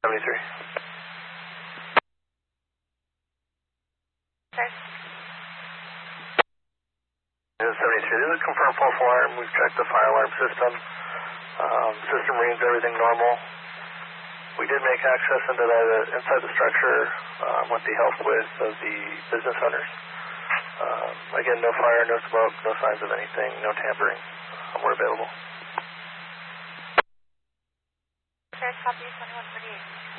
73. Okay. This is 73. This is confirmed false alarm. We've checked the fire alarm system. System reads everything normal. We did make access inside the structure with the help of the business owners. Again, no fire, no smoke, no signs of anything, no tampering. We're available. Okay, copy 2148.